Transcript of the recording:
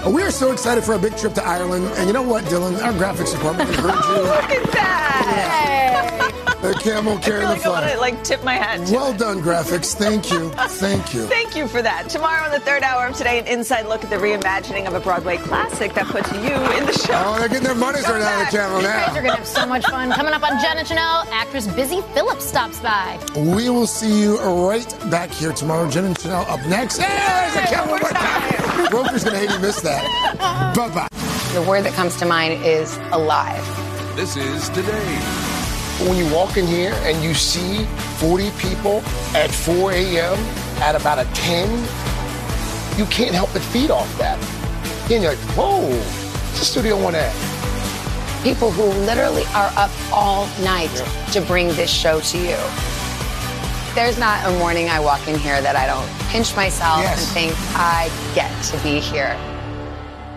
We are so excited for a big trip to Ireland. And you know what, Dylan? Our graphics department heard you. Look at that. The camel carrying the flag. I want to tip my hat. Well done, graphics. Thank you. Thank you. Thank you for that. Tomorrow in the third hour of Today, an inside look at the reimagining of a Broadway classic that puts you in the show. Oh, they're getting their money's right out of the camel You now. guys are going to have so much fun. Coming up on Jen and Chanel, actress Busy Phillips stops by. We will see you right back here tomorrow. Jen and Chanel up next. Hey, there's a camel. Roker's going to hate he missed that. Bye-bye. The word that comes to mind is alive. This is Today. When you walk in here and you see 40 people at 4 a.m. at about a 10, you can't help but feed off that. Then you're like, whoa, what's the studio one at? People who literally are up all night to bring this show to you. There's not a morning I walk in here that I don't pinch myself and think, I get to be here.